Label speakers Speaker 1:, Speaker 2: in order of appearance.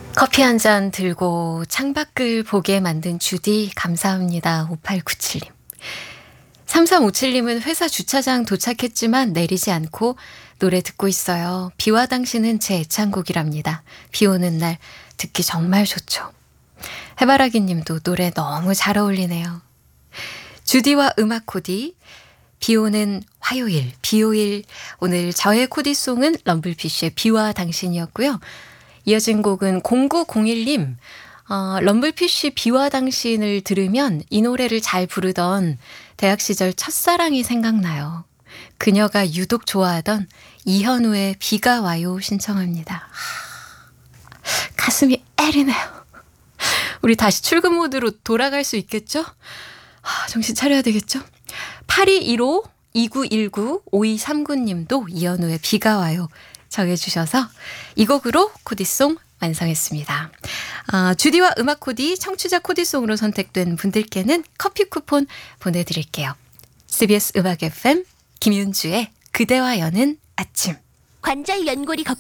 Speaker 1: 커피 한 잔 들고 창밖을 보게 만든 주디 감사합니다. 5897님. 3357님은 회사 주차장 도착했지만 내리지 않고 노래 듣고 있어요. 비와 당신은 제 애창곡이랍니다. 비 오는 날 듣기 정말 좋죠. 해바라기 님도 노래 너무 잘 어울리네요. 주디와 음악 코디 비 오는 화요일 비오일 오늘 저의 코디송은 럼블피쉬의 비와 당신이었고요. 이어진 곡은 0901님 럼블피쉬 비와 당신을 들으면 이 노래를 잘 부르던 대학 시절 첫사랑이 생각나요. 그녀가 유독 좋아하던 이현우의 비가 와요 신청합니다. 가슴이 애리네요. 우리 다시 출근 모드로 돌아갈 수 있겠죠? 정신 차려야 되겠죠? 8215, 2919, 5239님도 이현우의 비가 와요 정해주셔서 이 곡으로 코디송 완성했습니다. 주디와 음악 코디 청취자 코디송으로 선택된 분들께는 커피 쿠폰 보내드릴게요. CBS 음악 FM 김윤주의 그대와 여는 아침.
Speaker 2: 관절 연골이